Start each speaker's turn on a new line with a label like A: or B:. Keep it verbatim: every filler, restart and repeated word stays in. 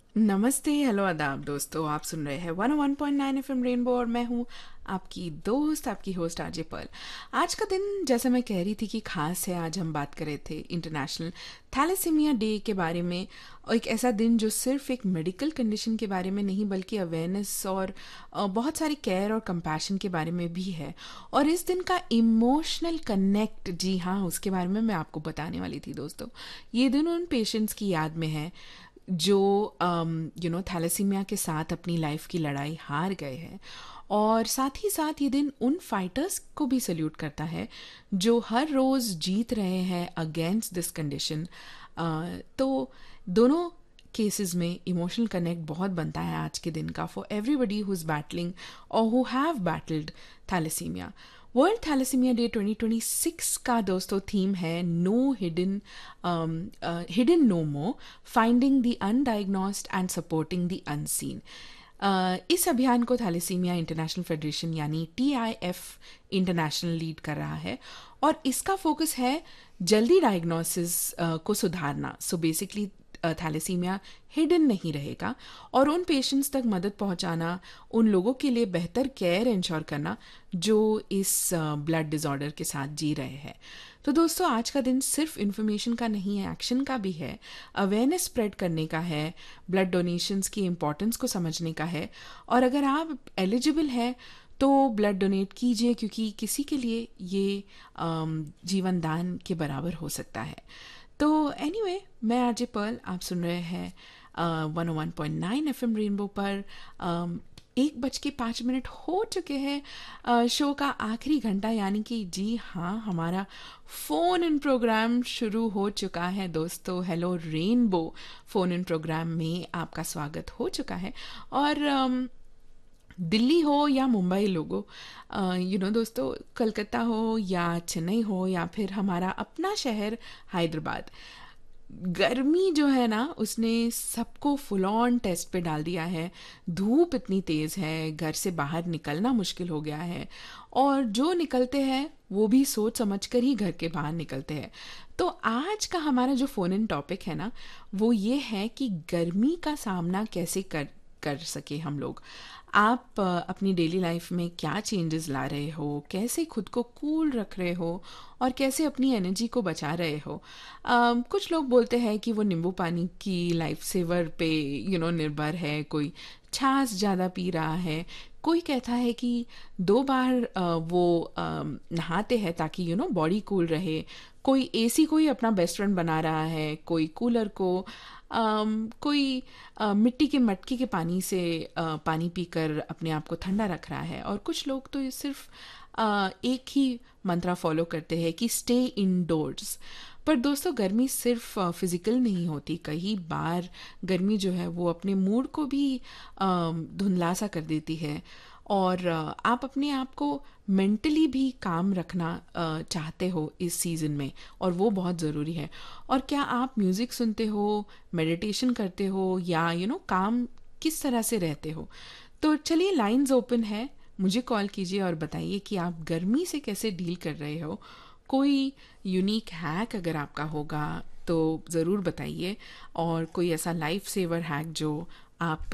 A: नमस्ते, हेलो, आदाब दोस्तों। आप सुन रहे हैं वन ओ one point nine FM rainbow और मैं हूँ आपकी दोस्त, आपकी होस्ट आरजे पर्ल। आज का दिन, जैसे मैं कह रही थी कि खास है, आज हम बात कर रहे थे इंटरनेशनल थैलेसीमिया डे के बारे में। और एक ऐसा दिन जो सिर्फ एक मेडिकल कंडीशन के बारे में नहीं बल्कि अवेयरनेस और अ, बहुत सारी केयर और कंपैशन के बारे में भी है। और इस दिन का इमोशनल कनेक्ट, जी हाँ, उसके बारे में मैं आपको बताने वाली थी दोस्तों। ये दिन उन पेशेंट्स की याद में है जो यू नो थैलेसीमिया के साथ अपनी लाइफ की लड़ाई हार गए हैं। और साथ ही साथ ये दिन उन फाइटर्स को भी सल्यूट करता है जो हर रोज़ जीत रहे हैं अगेंस्ट दिस कंडीशन। तो दोनों केसेस में इमोशनल कनेक्ट बहुत बनता है आज के दिन का, for everybody who is battling और who have battled thalassaemia. World thalassaemia day twenty twenty six का दोस्तों थीम है no hidden hidden no more, finding the undiagnosed and supporting the unseen. इस अभियान को थैलेसीमिया इंटरनेशनल फेडरेशन यानी T I F international lead कर रहा है और इसका फोकस है जल्दी डायग्नोसिस को सुधारना। सो बेसिकली थैलेसीमिया हिडन नहीं रहेगा और उन पेशेंट्स तक मदद पहुंचाना, उन लोगों के लिए बेहतर केयर इंश्योर करना जो इस ब्लड डिसऑर्डर के साथ जी रहे हैं। तो दोस्तों, आज का दिन सिर्फ इन्फॉर्मेशन का नहीं है, एक्शन का भी है, अवेयरनेस स्प्रेड करने का है, ब्लड डोनेशंस की इम्पोर्टेंस को समझने का है। और अगर आप एलिजिबल है तो ब्लड डोनेट कीजिए, क्योंकि किसी के लिए ये अम, जीवन दान के बराबर हो सकता है। तो एनीवे anyway, मैं आरजे पर्ल, आप सुन रहे हैं वन ओ one point nine F M rainbow पर। um, एक बज के पाँच मिनट हो चुके हैं uh, शो का आखिरी घंटा, यानी कि जी हाँ, हमारा फ़ोन इन प्रोग्राम शुरू हो चुका है दोस्तों। हेलो रेनबो फ़ोन इन प्रोग्राम में आपका स्वागत हो चुका है। और um, दिल्ली हो या मुंबई लोगो, यू नो दोस्तों, कलकत्ता हो या चेन्नई हो या फिर हमारा अपना शहर हैदराबाद, गर्मी जो है ना उसने सबको फुल ऑन टेस्ट पे डाल दिया है। धूप इतनी तेज़ है, घर से बाहर निकलना मुश्किल हो गया है और जो निकलते हैं वो भी सोच समझ कर ही घर के बाहर निकलते हैं। तो आज का हमारा जो फ़ोन इन टॉपिक है ना, वो ये है कि गर्मी का सामना कैसे कर कर सके हम लोग। आप अ, अपनी डेली लाइफ में क्या चेंजेस ला रहे हो, कैसे खुद को कूल रख रहे हो और कैसे अपनी एनर्जी को बचा रहे हो। अम, कुछ लोग बोलते हैं कि वो नींबू पानी की लाइफ सेवर पे यू नो निर्भर है, कोई छाछ ज़्यादा पी रहा है, कोई कहता है कि दो बार अ, वो अम, नहाते हैं ताकि यू नो बॉडी कूल रहे, कोई एसी को ही अपना बेस्ट फ्रेंड बना रहा है, कोई कूलर को, अम, कोई अ, मिट्टी के मटके के पानी से अ, पानी पीकर अपने आप को ठंडा रख रहा है। और कुछ लोग तो ये सिर्फ अ, एक ही मंत्रा फॉलो करते हैं कि स्टे इंडोर्स। पर दोस्तों, गर्मी सिर्फ फिजिकल नहीं होती, कई बार गर्मी जो है वो अपने मूड को भी अम, धुंधला सा कर देती है। और अ, आप अपने आप को मेंटली भी काम रखना अ, चाहते हो इस सीज़न में, और वो बहुत ज़रूरी है। और क्या आप म्यूज़िक सुनते हो, मेडिटेशन करते हो या यू you नो know, काम किस तरह से रहते हो? तो चलिए, लाइंस ओपन है, मुझे कॉल कीजिए और बताइए कि आप गर्मी से कैसे डील कर रहे हो। कोई यूनिक हैक अगर आपका होगा तो ज़रूर बताइए, और कोई ऐसा लाइफ सेवर हैक जो आप